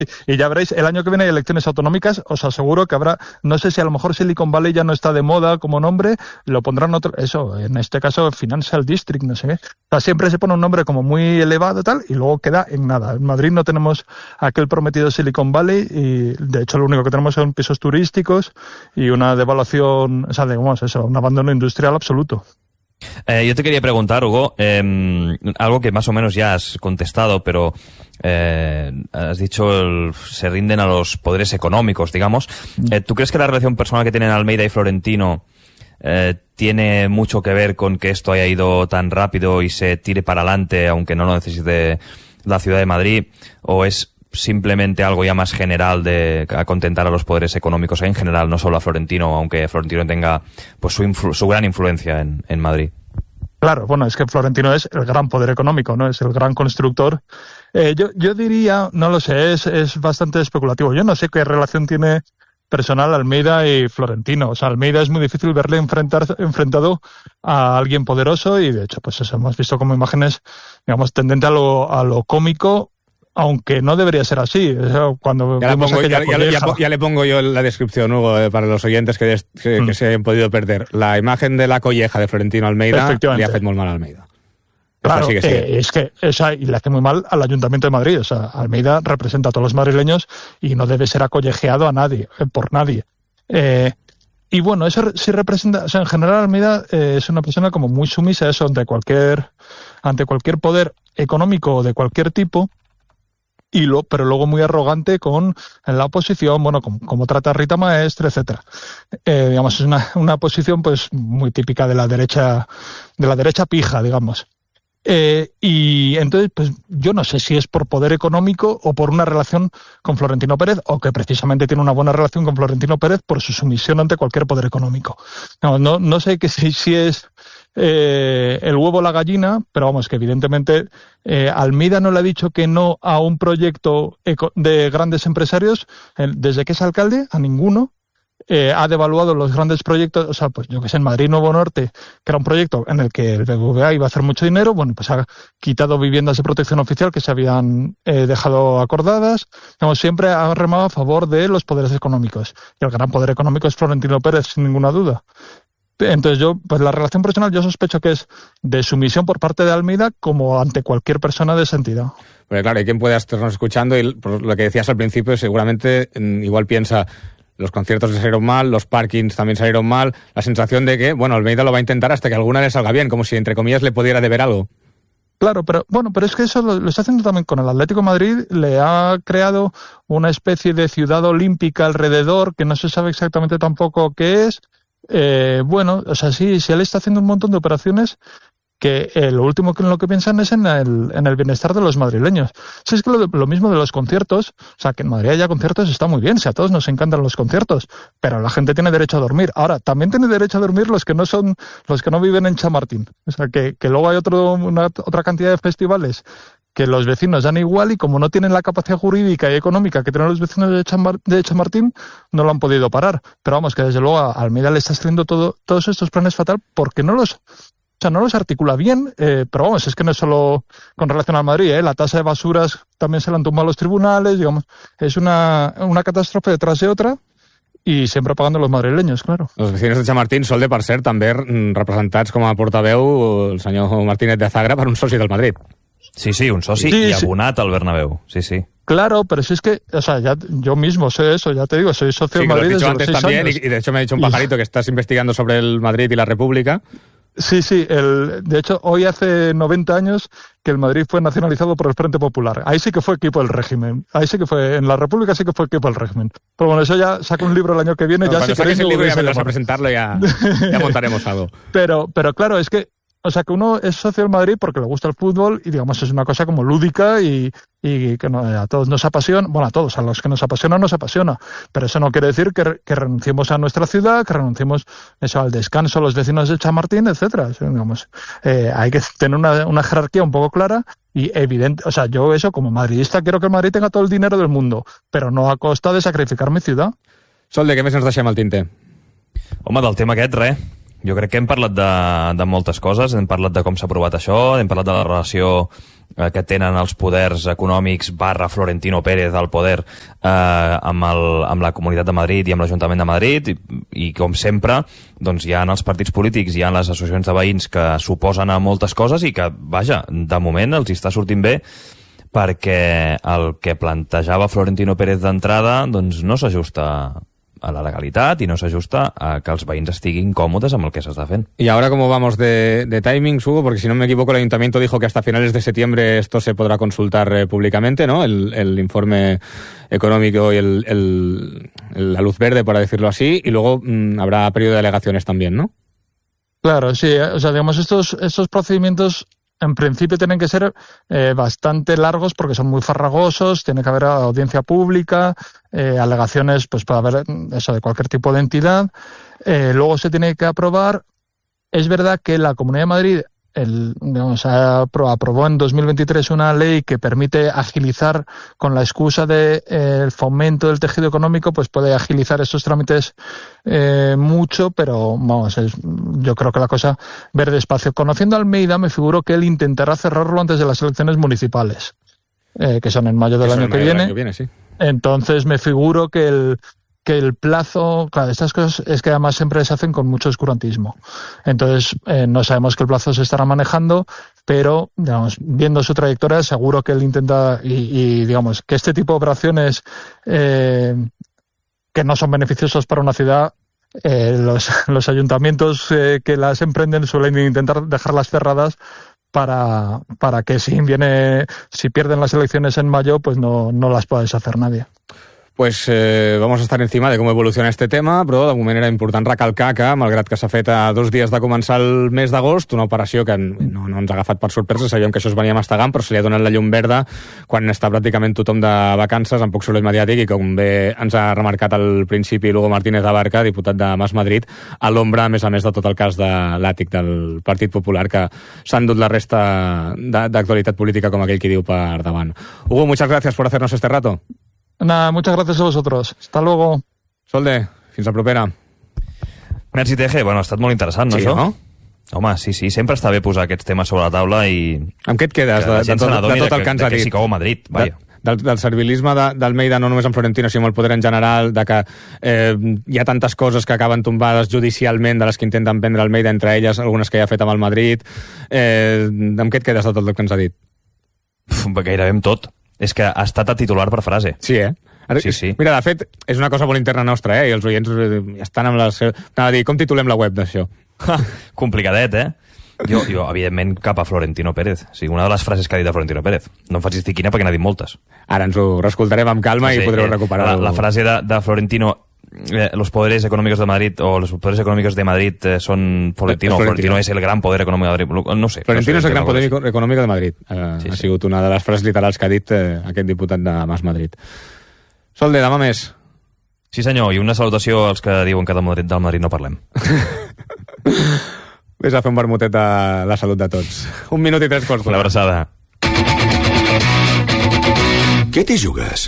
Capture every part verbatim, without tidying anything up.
y ya veréis, el año que viene hay elecciones autonómicas, os aseguro que habrá, no sé si a lo mejor Silicon Valley ya no está de moda como nombre, lo pondrán otro, eso, en este caso Financial District, no sé qué. O sea, siempre se pone un nombre como muy elevado y tal, y luego queda en nada. En Madrid no tenemos aquel prometido Silicon Valley, y de hecho lo único que tenemos son pisos turísticos y una devaluación, o sea, digamos eso, un abandono industrial absoluto. Eh, yo te quería preguntar, Hugo, eh, algo que más o menos ya has contestado, pero eh, has dicho el, se rinden a los poderes económicos, digamos. Eh, ¿Tú crees que la relación personal que tienen Almeida y Florentino eh, tiene mucho que ver con que esto haya ido tan rápido y se tire para adelante, aunque no lo necesite la ciudad de Madrid? ¿O es simplemente algo ya más general de contentar a los poderes económicos en general, no solo a Florentino, aunque Florentino tenga pues su, influ- su gran influencia en, en Madrid? Claro, bueno, es que Florentino es el gran poder económico, ¿no? Es el gran constructor. Eh, yo, yo diría, no lo sé, es, es bastante especulativo. Yo no sé qué relación tiene personal Almeida y Florentino. O sea, Almeida es muy difícil verle enfrentar, enfrentado a alguien poderoso, y de hecho, pues eso, hemos visto como imágenes, digamos, tendente a lo, a lo cómico, aunque no debería ser así. O sea, cuando ya, vimos pongo, aquella ya, ya, ya, ya le pongo yo la descripción, Hugo, eh, para los oyentes que, des, que, mm. que se hayan podido perder. La imagen de la colleja de Florentino Almeida le hace muy mal a Almeida. Claro, sigue, sigue. Eh, es que esa, y le hace muy mal al Ayuntamiento de Madrid. O sea, Almeida representa a todos los madrileños y no debe ser acollejeado a nadie, eh, por nadie. Eh, y bueno, eso sí representa, o sea, en general Almeida eh, es una persona como muy sumisa a eso, ante cualquier, ante cualquier poder económico de cualquier tipo. Y lo, pero luego muy arrogante con la oposición, bueno, como, como trata a Rita Maestre, etcétera. Eh, digamos, es una, una posición pues muy típica de la derecha, de la derecha pija, digamos. Eh, y entonces, pues yo no sé si es por poder económico o por una relación con Florentino Pérez, o que precisamente tiene una buena relación con Florentino Pérez por su sumisión ante cualquier poder económico. No, no, no sé que si, si es eh, el huevo o la gallina, pero vamos, que evidentemente eh, Almeida no le ha dicho que no a un proyecto eco- de grandes empresarios eh, desde que es alcalde, a ninguno. Eh, ha devaluado los grandes proyectos, o sea, pues yo que sé, en Madrid Nuevo Norte, que era un proyecto en el que el B B V A iba a hacer mucho dinero, bueno, pues ha quitado viviendas de protección oficial que se habían eh, dejado acordadas. Digamos, siempre ha remado a favor de los poderes económicos. Y el gran poder económico es Florentino Pérez, sin ninguna duda. Entonces yo, pues la relación personal yo sospecho que es de sumisión por parte de Almeida como ante cualquier persona de esa entidad. Pero claro, hay quien pueda estarnos escuchando y por lo que decías al principio, seguramente igual piensa: los conciertos le salieron mal, los parkings también salieron mal, la sensación de que, bueno, Almeida lo va a intentar hasta que alguna le salga bien, como si, entre comillas, le pudiera deber algo. Claro, pero bueno, pero es que eso lo, lo está haciendo también con el Atlético de Madrid. Le ha creado una especie de ciudad olímpica alrededor, que no se sabe exactamente tampoco qué es. Eh, bueno, o sea, sí, sí, él está haciendo un montón de operaciones que eh, lo último que en lo que piensan es en el, en el bienestar de los madrileños. Si es que lo, lo mismo de los conciertos, o sea, que en Madrid haya conciertos está muy bien, si a todos nos encantan los conciertos, pero la gente tiene derecho a dormir. Ahora, también tiene derecho a dormir los que no son, los que no viven en Chamartín. O sea, que, que luego hay otro, una, otra cantidad de festivales que los vecinos dan igual, y como no tienen la capacidad jurídica y económica que tienen los vecinos de, Chamar, de Chamartín, no lo han podido parar. Pero vamos, que desde luego a Almeida le está haciendo todo, todos estos planes fatal porque no los... O sea, no los articula bien, eh, pero vamos, es que no es solo con relación al Madrid, ¿eh? La tasa de basuras también se la han tumbado a los tribunales, digamos, es una, una catástrofe detrás de otra, i sempre pagant los madrileños, claro. Els vecinos de Chamartín sol de, per cert, també representats com a portaveu el senyor Martínez de Azagra per un soci del Madrid. Sí, sí, un soci sí, y abonat sí. al Bernabéu, sí, sí. Claro, pero si es que, o sea, ya, yo mismo sé eso, ya te digo, soy socio sí, del Madrid desde los antes seis también, años. Y, y de hecho me ha dicho un pajarito que estás investigando sobre el Madrid y la República. Sí, sí, el, de hecho hoy hace noventa años que el Madrid fue nacionalizado por el Frente Popular. Ahí sí que fue equipo del régimen. Ahí sí que fue, en la República sí que fue equipo del régimen. Pero bueno, eso ya saca un libro el año que viene. No, ya cuando si saques el libro ya vendrás a presentarlo y ya, ya montaremos algo. Pero, pero claro, es que, o sea, que uno es socio del Madrid porque le gusta el fútbol y, digamos, es una cosa como lúdica y, y que no, a todos nos apasiona, bueno, a todos, a los que nos apasiona, nos apasiona. Pero eso no quiere decir que, que renunciemos a nuestra ciudad, que renunciemos eso, al descanso, a los vecinos de Chamartín, etcétera. O sea, digamos, eh, hay que tener una, una jerarquía un poco clara y evidente. O sea, yo eso, como madridista, quiero que el Madrid tenga todo el dinero del mundo, pero no a costa de sacrificar mi ciudad. Sol, de què més ens deixem el tinte? Home, del tema aquest, res. Jo crec que hem parlat de, de moltes coses, hem parlat de com s'ha aprovat això, hem parlat de la relació eh, que tenen els poders econòmics barra Florentino Pérez al poder eh, amb, el, amb la Comunitat de Madrid i amb l'Ajuntament de Madrid, i, i com sempre doncs hi ha els partits polítics, hi ha les associacions de veïns que s'oposen a moltes coses i que, vaja, de moment els hi està sortint bé, perquè el que plantejava Florentino Pérez d'entrada doncs no s'ajusta a la legalitat i no s'ajusta a que els veïns estiguin còmodes amb el que s'està fent. ¿Y ahora cómo vamos de, de timings, Hugo? Porque si no me equivoco, el Ayuntamiento dijo que hasta finales de septiembre esto se podrá consultar eh, públicamente, ¿no? El, el informe económico y el, el, el, la luz verde, por decirlo así, y luego mmm, habrá periodo de alegaciones también, ¿no? Claro, sí. O sea, digamos, estos, estos procedimientos en principio tienen que ser eh, bastante largos porque son muy farragosos, tiene que haber audiencia pública, eh, alegaciones, pues puede haber eso de cualquier tipo de entidad, eh, luego se tiene que aprobar. Es verdad que la Comunidad de Madrid el, digamos, aprobó en dos mil veintitrés una ley que permite agilizar, con la excusa del de, eh, fomento del tejido económico, pues puede agilizar estos trámites eh, mucho, pero vamos, es, yo creo que la cosa ver despacio. Conociendo a Almeida, me figuro que él intentará cerrarlo antes de las elecciones municipales, eh, que son en mayo del año que viene. año viene sí. Entonces me figuro que el que el plazo, claro, estas cosas es que además siempre se hacen con mucho oscurantismo. Entonces, eh, no sabemos qué plazo se estará manejando, pero, digamos, viendo su trayectoria, seguro que él intenta, y, y digamos, que este tipo de operaciones eh, que no son beneficiosos para una ciudad, eh, los, los ayuntamientos eh, que las emprenden suelen intentar dejarlas cerradas para, para que si viene, si pierden las elecciones en mayo, pues no, no las pueda deshacer nadie. Pues eh, vamos a estar encima de com evoluciona este tema, però de moment era important recalcar que, malgrat que s'ha fet a dos dies de començar el mes d'agost, una operació que no, no ens ha agafat per sorpresa, sabíem que això es venia mastegant, però se li ha donat la llum verda quan està pràcticament tothom de vacances, amb poc soroll mediàtic, i com bé ens ha remarcat al principi Hugo Martínez Abarca, diputat de Mas Madrid, a l'ombra, a més a més de tot el cas de l'àtic del Partit Popular, que s'han dut la resta d'actualitat política, com aquell qui diu, per davant. Hugo, muchas gracias por hacernos este rato. Nada, muchas gracias a vosotros. Hasta luego. Solde, fins la propera. Merci, T G. Bueno, ha estat molt interessant, no, sí, això? No? Home, sí, sí, sempre està bé posar aquests temes sobre la taula i... Amb què et quedes de, de, tot, de tot el que ens ha dit? De que s'hi cou a Madrid, vaja. Del, del servilisme d'Almeida, no només amb Florentino, sinó amb el poder en general, de que eh, hi ha tantes coses que acaben tombades judicialment de les que intenten prendre Almeida, entre elles algunes que ja ha fet amb el Madrid. Eh, amb què et quedes de tot el que ens ha dit? Uf, gairebé amb tot. És que ha estat a titular per frase. Sí, eh? Sí, sí. Mira, de fet, és una cosa molt interna nostra, eh? I els oients estan amb la... Anava a dir, com titulem la web d'això? Complicadet, eh? Jo, jo, evidentment, cap a Florentino Pérez. O sigui, una de les frases que ha dit de Florentino Pérez. No em facis dir quina perquè n'ha dit moltes. Ara ens ho reescoltarem amb calma sí, i podreu eh, recuperar-ho. La, la frase de, de Florentino... Eh, los poderes económicos de Madrid o los poderes económicos de Madrid eh, son Florentino, Florentino. Florentino es el gran poder económico de Madrid, no sé. Florentino no sé, és el gran poder econòmic de Madrid. Eh, sí, ha sí. sigut una de les frases literals que ha dit eh, aquest diputat de Mas Madrid. Solde, demà més. Sí senyor, i una salutació als que diuen que del Madrid, del Madrid no parlem. Ves a fer un vermutet de la salut de tots. Un minut i tres quarts. Una abraçada. Què t'hi jugues?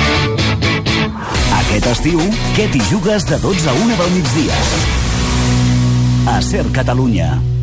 Aquest estiu, què t'hi jugues de dotze a una del migdia? A Ser Catalunya.